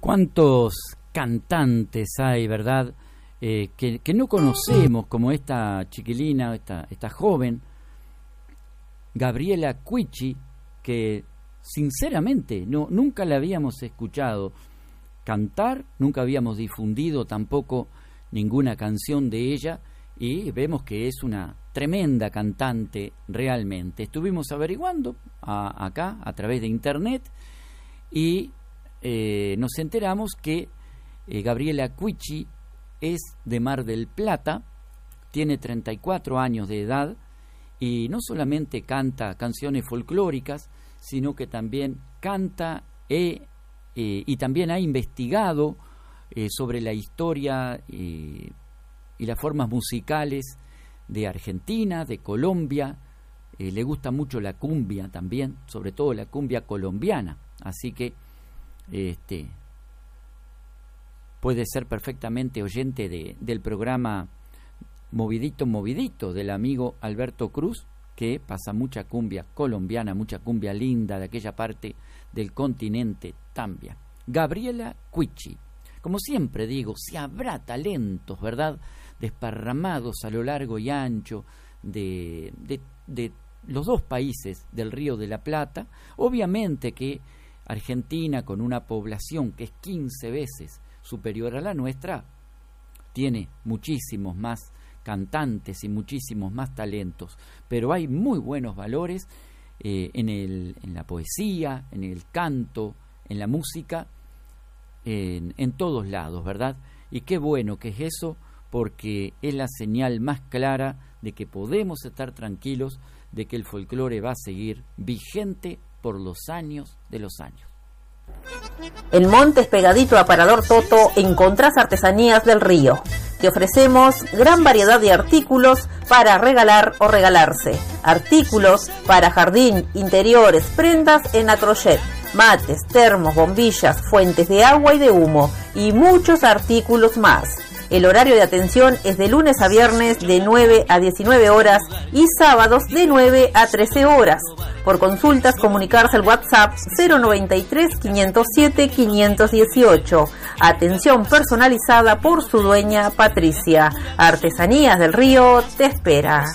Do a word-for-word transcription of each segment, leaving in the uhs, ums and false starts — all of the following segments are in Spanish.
¿Cuántos cantantes hay, verdad? Eh, que, que no conocemos, como esta chiquilina, esta, esta joven, Gabriela Cuichi, que sinceramente no, nunca la habíamos escuchado cantar, nunca habíamos difundido tampoco ninguna canción de ella, y vemos que es una tremenda cantante realmente. Estuvimos averiguando a, acá a través de internet y eh, nos enteramos que eh, Gabriela Cuichi es de Mar del Plata, tiene treinta y cuatro años de edad y no solamente canta canciones folclóricas, sino que también canta e, eh, y también ha investigado eh, sobre la historia eh, y las formas musicales de Argentina, de Colombia. Eh, le gusta mucho la cumbia también, sobre todo la cumbia colombiana, así que este puede ser perfectamente oyente de, del programa Movidito Movidito del amigo Alberto Cruz, que pasa mucha cumbia colombiana, mucha cumbia linda de aquella parte del continente también. Gabriela Cuichi, como siempre digo, si habrá talentos, ¿verdad?, desparramados a lo largo y ancho de, de, de los dos países del Río de la Plata. Obviamente que Argentina, con una población que es quince veces superior a la nuestra, tiene muchísimos más cantantes y muchísimos más talentos, pero hay muy buenos valores eh, en, el, en la poesía, en el canto, en la música, en, en todos lados, ¿verdad? Y qué bueno que es eso, porque es la señal más clara de que podemos estar tranquilos de que el folclore va a seguir vigente por los años de los años. En Montes, pegadito a Parador Toto, encontrás Artesanías del Río. Te ofrecemos gran variedad de artículos para regalar o regalarse. Artículos para jardín, interiores, prendas en acrochet, mates, termos, bombillas, fuentes de agua y de humo y muchos artículos más. El horario de atención es de lunes a viernes de nueve a diecinueve horas y sábados de nueve a trece horas. Por consultas, comunicarse al WhatsApp cero noventa y tres, quinientos siete, quinientos dieciocho. Atención personalizada por su dueña Patricia. Artesanías del Río te espera.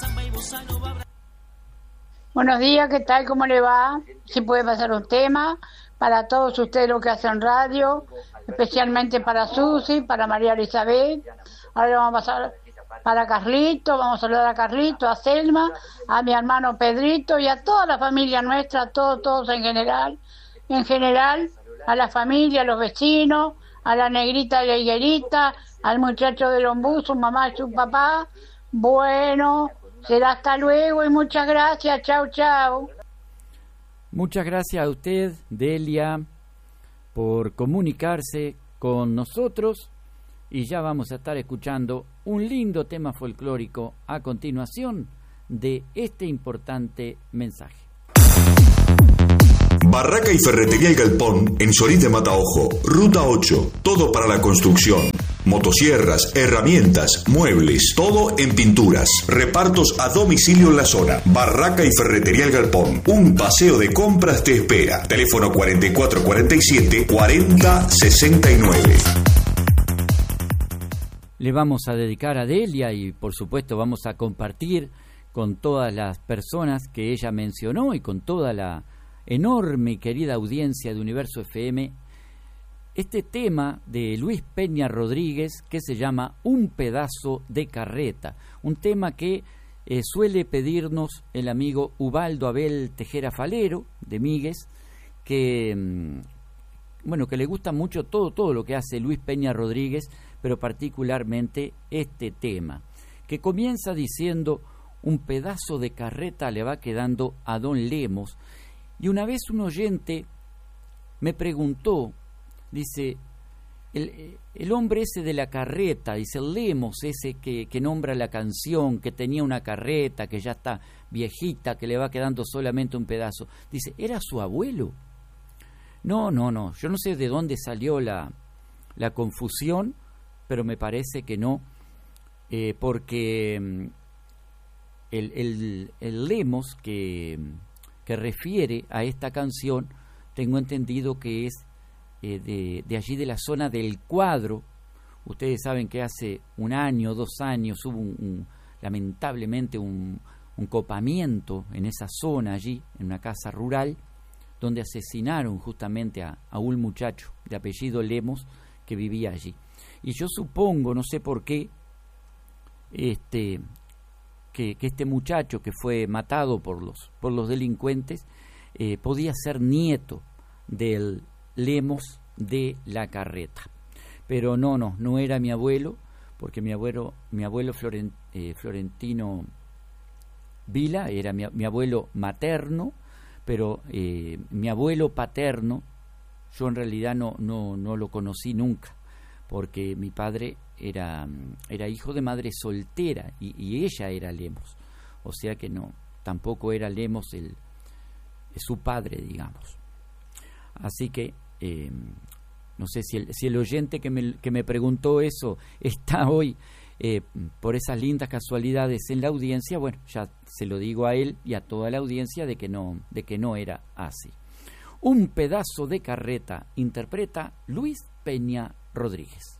Buenos días, ¿qué tal? ¿Cómo le va? Si puede pasar un tema para todos ustedes los que hacen radio, especialmente para Susi, para María Elizabeth. Ahora vamos a pasar para Carlito, vamos a saludar a Carlito, a Selma, a mi hermano Pedrito y a toda la familia nuestra, a todos, todos en general, en general, a la familia, a los vecinos, a la negrita y la higuerita, al muchacho del ombú, su mamá y su papá. Bueno, será hasta luego y muchas gracias, chau, chau. Muchas gracias a usted, Delia, por comunicarse con nosotros, y ya vamos a estar escuchando un lindo tema folclórico a continuación de este importante mensaje. Barraca y Ferretería El Galpón en Solís de Mataojo, Ruta ocho, todo para la construcción. Motosierras, herramientas, muebles, todo en pinturas. Repartos a domicilio en la zona. Barraca y Ferretería El Galpón. Un paseo de compras te espera. Teléfono cuarenta y cuatro cuarenta y siete, cuarenta sesenta y nueve. Le vamos a dedicar a Delia y por supuesto vamos a compartir con todas las personas que ella mencionó y con toda la enorme y querida audiencia de Universo F M este tema de Luis Peña Rodríguez que se llama Un pedazo de carreta, un tema que eh, suele pedirnos el amigo Ubaldo Abel Tejera Falero de Míguez, que mmm, bueno, que le gusta mucho todo, todo lo que hace Luis Peña Rodríguez, pero particularmente este tema, que comienza diciendo: un pedazo de carreta le va quedando a Don Lemos. Y una vez un oyente me preguntó, dice, el, el hombre ese de la carreta, dice, el Lemos ese que, que nombra la canción, que tenía una carreta, que ya está viejita, que le va quedando solamente un pedazo, dice, ¿era su abuelo? No, no, no, yo no sé de dónde salió la, la confusión, pero me parece que no, eh, porque el, el, el Lemos que, que refiere a esta canción, tengo entendido que es eh, de, de allí de la zona del Cuadro. Ustedes saben que hace un año, dos años hubo un, un, lamentablemente un, un copamiento en esa zona allí, en una casa rural, donde asesinaron justamente a, a un muchacho de apellido Lemos que vivía allí. Y yo supongo, no sé por qué, este, que, que este muchacho que fue matado por los, por los delincuentes eh, podía ser nieto del Lemos de la Carreta. Pero no, no, no era mi abuelo, porque mi abuelo, mi abuelo Florent, eh, Florentino Vila era mi, mi abuelo materno, pero eh, mi abuelo paterno, yo en realidad no, no, no lo conocí nunca, porque mi padre era, era hijo de madre soltera y, y ella era Lemos, o sea que no, tampoco era Lemos el, su padre, digamos. Así que eh, no sé si el, si el oyente que me, que me preguntó eso está hoy eh, por esas lindas casualidades en la audiencia. Bueno, ya se lo digo a él y a toda la audiencia de que no, de que no era así. Un pedazo de carreta interpreta Luis Peña Rodríguez.